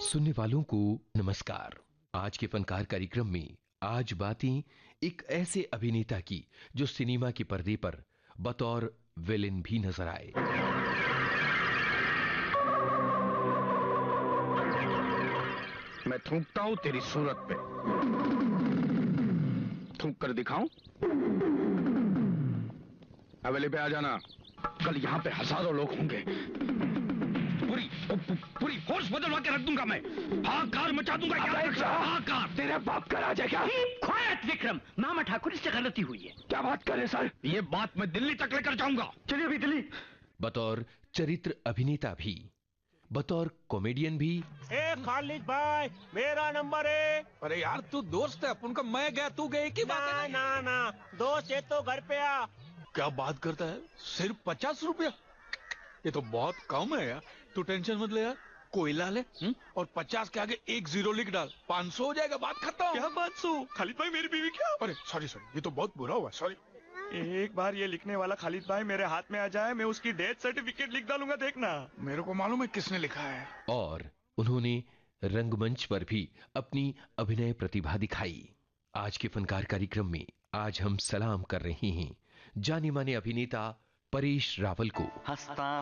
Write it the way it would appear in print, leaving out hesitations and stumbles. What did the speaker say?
सुनने वालों को नमस्कार। आज के फनकार कार्यक्रम में आज बातें एक ऐसे अभिनेता की जो सिनेमा के पर्दे पर बतौर विलेन भी नजर आए। मैं थूकता हूं तेरी सूरत पे। थूक कर दिखाऊं? हवेली पे आ जाना। कल यहाँ पे हजारों लोग होंगे। पूरी फोर्स बदलवा के रख दूंगा मैं। हाहाकार मचा दूंगा। हाहाकार। तेरे बाप का राज है क्या? quiet विक्रम, मामा ठाकुर इससे गलती हुई है। क्या बात करे सर? ये बात मैं दिल्ली तक लेकर जाऊंगा। चलिए अभी दिल्ली। बतौर चरित्र अभिनेता भी, बतौर कॉमेडियन भी। ए खालिद भाई, मेरा नंबर है। अरे यार तू दोस्त है अपन का, मैं गया तू गए की बात है ना दोस्त है तो घर पे आ। क्या बात करता है? सिर्फ 50 रुपया? ये तो बहुत कम है यार। तू टेंशन मत ले यार, कोयला ले और 50 के आगे एक जीरो लिख डाल, 500 हो जाएगा, बात खत्म। क्या 500? खालिद भाई मेरी बीवी क्या? अरे सॉरी ये तो बहुत बुरा हुआ, सॉरी। एक बार ये लिखने वाला खालिद भाई मेरे हाथ में आ जाए, मैं उसकी डेथ सर्टिफिकेट लिख डालूंगा, देखना। मेरे को मालूम है किसने लिखा है। और उन्होंने रंगमंच पर भी अपनी अभिनय प्रतिभा दिखाई। आज के फनकार कार्यक्रम में आज हम सलाम कर रहे हैं जाने माने अभिनेता परेश रावल को। हंसता